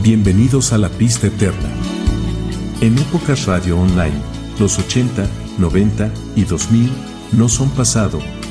Bienvenidos a la pista eterna. En épocas radio online, los 80, 90 y 2000 no son pasado,